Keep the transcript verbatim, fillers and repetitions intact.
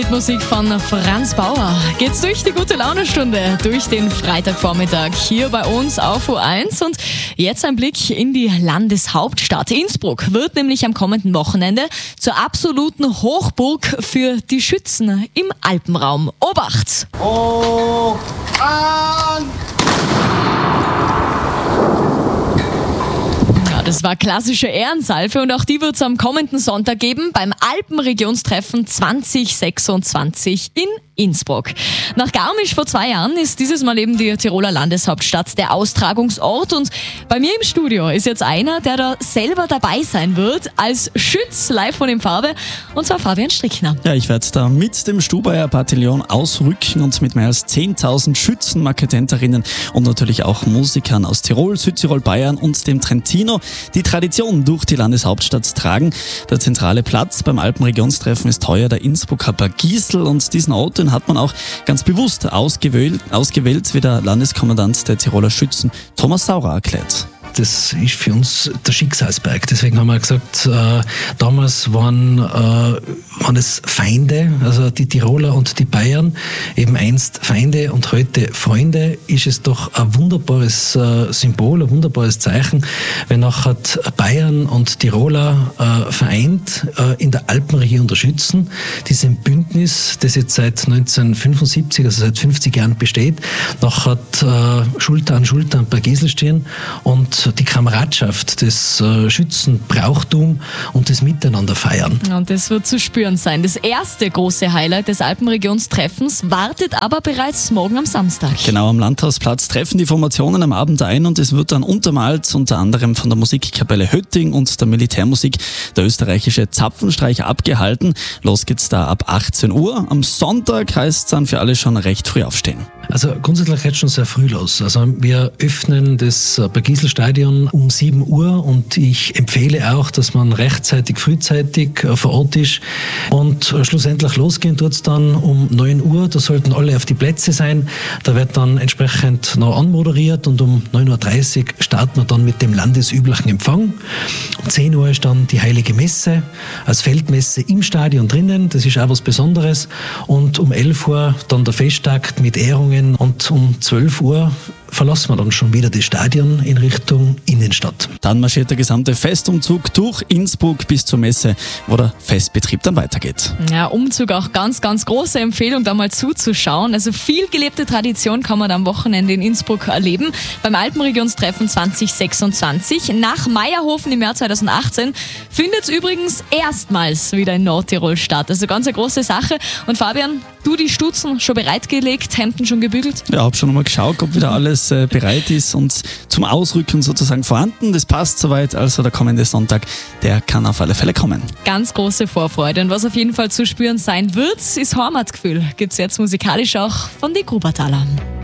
Musik von Franz Bauer. Geht's durch die gute Laune-Stunde, durch den Freitagvormittag hier bei uns auf U eins. Und jetzt ein Blick in die Landeshauptstadt. Innsbruck wird nämlich am kommenden Wochenende zur absoluten Hochburg für die Schützen im Alpenraum. Obacht! Oh, an! Das war klassische Ehrensalve und auch die wird es am kommenden Sonntag geben beim Alpenregionstreffen zwanzig sechsundzwanzig in Innsbruck. Nach Garmisch vor zwei Jahren ist dieses Mal eben die Tiroler Landeshauptstadt der Austragungsort und bei mir im Studio ist jetzt einer, der da selber dabei sein wird, als Schütz live von in Farbe, und zwar Fabian Strickner. Ja, ich werde da mit dem Stubaier Bataillon ausrücken und mit mehr als zehntausend Schützen, Marketenterinnen und natürlich auch Musikern aus Tirol, Südtirol, Bayern und dem Trentino die Tradition durch die Landeshauptstadt tragen. Der zentrale Platz beim Alpenregionstreffen ist heuer der Innsbrucker Bergisel und diesen Ort, den hat man auch ganz bewusst ausgewählt, ausgewählt, wie der Landeskommandant der Tiroler Schützen Thomas Saurer erklärt. Das ist für uns der Schicksalsberg. Deswegen haben wir gesagt, äh, damals waren, äh, waren es Feinde, also die Tiroler und die Bayern, eben einst Feinde und heute Freunde. Ist es doch ein wunderbares äh, Symbol, ein wunderbares Zeichen, wenn nachher Bayern und Tiroler äh, vereint äh, in der Alpenregion der Schützen, diesem Bündnis, das jetzt seit neunzehnhundertfünfundsiebzig, also seit fünfzig Jahren besteht, nachher äh, Schulter an Schulter am Bergisel stehen und die Kameradschaft, das äh, Schützenbrauchtum und das Miteinander feiern. Und das wird zu spüren sein. Das erste große Highlight des Alpenregionstreffens wartet aber bereits morgen am Samstag. Genau, am Landhausplatz treffen die Formationen am Abend ein und es wird dann untermalt unter anderem von der Musikkapelle Hötting und der Militärmusik der österreichische Zapfenstreich abgehalten. Los geht's da ab achtzehn Uhr. Am Sonntag heißt es dann für alle schon recht früh aufstehen. Also grundsätzlich geht es schon sehr früh los. Also wir öffnen das Bergiselstadion um sieben Uhr und ich empfehle auch, dass man rechtzeitig, frühzeitig vor Ort ist. Und schlussendlich losgehen tut es dann um neun Uhr. Da sollten alle auf die Plätze sein. Da wird dann entsprechend noch anmoderiert und um neun Uhr dreißig starten wir dann mit dem landesüblichen Empfang. Um zehn Uhr ist dann die Heilige Messe als Feldmesse im Stadion drinnen. Das ist auch was Besonderes. Und um elf Uhr dann der Festakt mit Ehrungen. Und um zwölf Uhr verlassen wir dann schon wieder das Stadion in Richtung Innenstadt. Dann marschiert der gesamte Festumzug durch Innsbruck bis zur Messe, wo der Festbetrieb dann weitergeht. Ja, Umzug auch ganz, ganz große Empfehlung, da mal zuzuschauen. Also viel gelebte Tradition kann man am Wochenende in Innsbruck erleben. Beim Alpenregionstreffen zwanzig sechsundzwanzig. Nach Meierhofen im Jahr zweitausendachtzehn findet es übrigens erstmals wieder in Nordtirol statt. Also ganz eine große Sache. Und Fabian, du die Stutzen schon bereitgelegt, Hemden schon gebügelt? Ja, hab schon mal geschaut, ob wieder alles äh, bereit ist und zum Ausrücken sozusagen vorhanden. Das passt soweit, also der kommende Sonntag, der kann auf alle Fälle kommen. Ganz große Vorfreude und was auf jeden Fall zu spüren sein wird, ist Heimatgefühl. Gibt's jetzt musikalisch auch von den Grubertalern.